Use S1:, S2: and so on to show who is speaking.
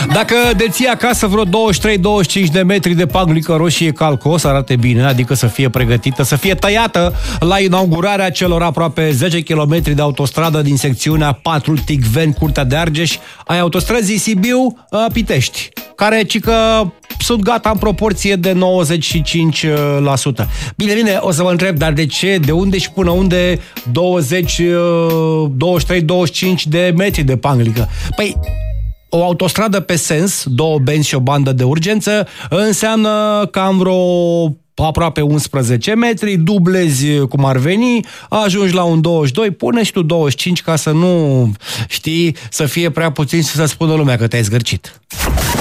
S1: Dacă deții acasă vreo 23-25 de metri de paglică roșie calco, să arate bine, adică să fie pregătită, să fie tăiată la inaugurarea celor aproape 10 km de autostradă din secțiunea 4 Ticven, Curtea de Argeș, ai autostrăzii Sibiu-Pitești, care cică sunt gata în proporție de 95%. Bine, o să vă întreb, dar de ce, de unde și până unde 23-25 de metri de paglică? Păi, o autostradă pe sens, 2 benzi și o bandă de urgență, înseamnă cam vreo aproape 11 metri, dublezi cum ar veni, ajungi la un 22, pune și tu 25 ca să nu, știi, să fie prea puțin și să spună lumea că te-ai zgârcit.